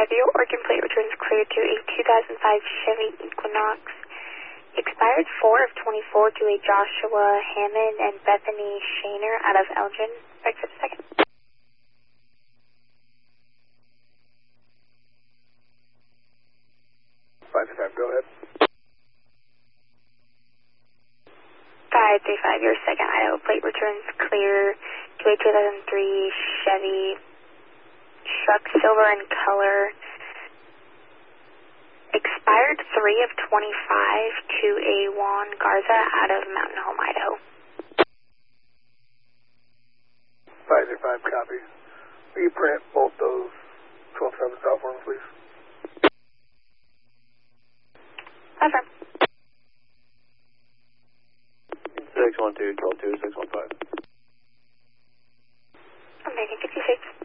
your Oregon plate returns clear to a 2005 Chevy Equinox. Expired 4 of 24 to a Joshua Hammond and Bethany Shaner out of Elgin. Exit second. 535, go ahead. 535, your second Idaho plate returns clear to a 2003 Chevy truck, silver in color. Expired 3 of 25 to a Juan Garza out of Mountain Home, Idaho. 535, copy. Will you print both those 12-7 stop forms, please? Affirm. 612, 12-2, 615. I'm making 56.